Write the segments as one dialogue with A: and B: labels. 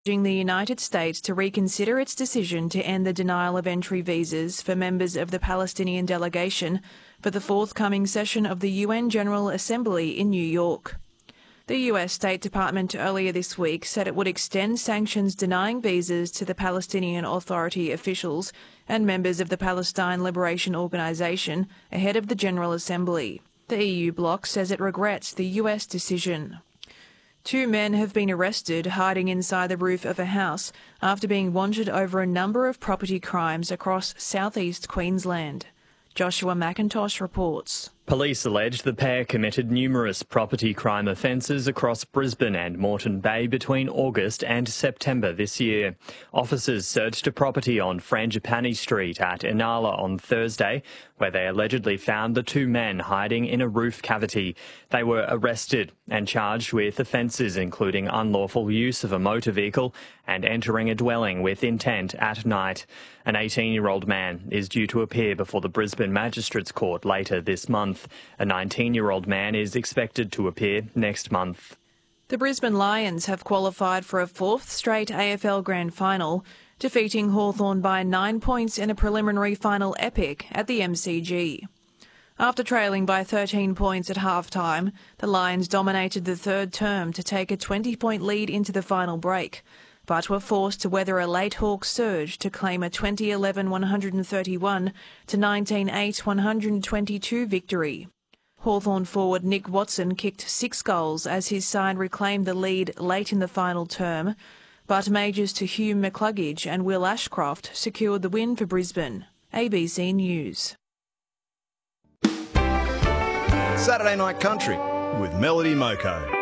A: urging the United States to reconsider its decision to end the denial of entry visas for members of the Palestinian delegation for the forthcoming session of the UN General Assembly in New York. The US State Department earlier this week said it would extend sanctions denying visas to the Palestinian Authority officials and members of the Palestine Liberation Organization ahead of the General Assembly. The EU bloc says it regrets the US decision. 2 men have been arrested hiding inside the roof of a house after being wanted over a number of property crimes across southeast Queensland. Joshua McIntosh reports.
B: Police allege the pair committed numerous property crime offences across Brisbane and Moreton Bay between August and September this year. Officers searched a property on Frangipani Street at Inala on Thursday, where they allegedly found the 2 men hiding in a roof cavity. They were arrested and charged with offences including unlawful use of a motor vehicle and entering a dwelling with intent at night. An 18-year-old man is due to appear before the Brisbane Magistrates Court later this month. A 19-year-old man is expected to appear next month.
A: The Brisbane Lions have qualified for a 4th straight AFL Grand Final, defeating Hawthorn by 9 points in a preliminary final epic at the MCG. After trailing by 13 points at half-time, the Lions dominated the third term to take a 20-point lead into the final break, but were forced to weather a late Hawks surge to claim a 2011 131 to 19-8 122 victory. Hawthorn forward Nick Watson kicked 6 goals as his side reclaimed the lead late in the final term, but majors to Hugh McCluggage and Will Ashcroft secured the win for Brisbane. ABC News.
C: Saturday Night Country with Melody Moko.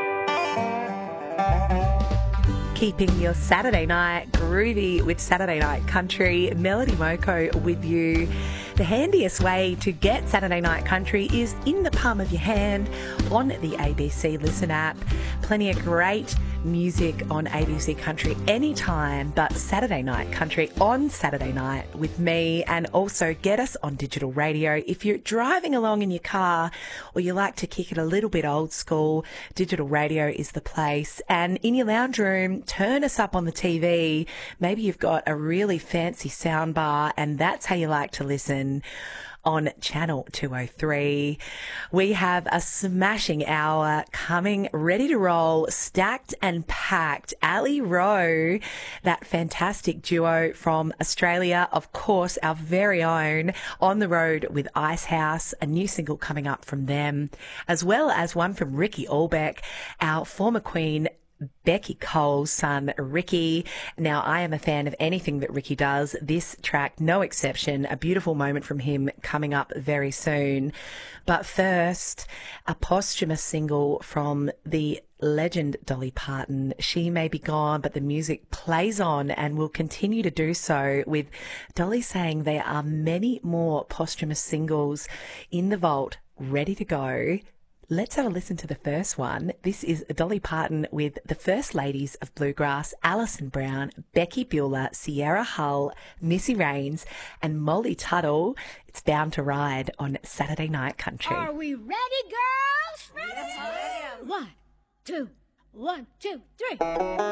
D: Keeping your Saturday night groovy with Saturday Night Country. Melody Moko with you. The handiest way to get Saturday Night Country is in the palm of your hand on the ABC Listen app. Plenty of great music on ABC Country anytime, but Saturday Night Country on Saturday night with me, and also get us on digital radio. If you're driving along in your car or you like to kick it a little bit old school, digital radio is the place. And in your lounge room, turn us up on the TV. Maybe you've got a really fancy sound bar and that's how you like to listen. On Channel 203. We have a smashing hour coming, ready to roll, stacked and packed. Ali Rowe, that fantastic duo from Australia, of course, our very own, On the Road with Icehouse, a new single coming up from them, as well as one from Ricky Allbeck, our former queen, Becky Cole's son, Ricky. Now, I am a fan of anything that Ricky does. This track, no exception. A beautiful moment from him coming up very soon. But first, a posthumous single from the legend Dolly Parton. She may be gone, but the music plays on and will continue to do so, with Dolly saying there are many more posthumous singles in the vault ready to go. Let's have a listen to the first one. This is Dolly Parton with the First Ladies of Bluegrass, Alison Brown, Becky Bueller, Sierra Hull, Missy Raines and Molly Tuttle. It's Bound to Ride on Saturday Night Country.
E: Are we ready, girls? Ready? Yes, I am. 1, 2, 1, 2, 3.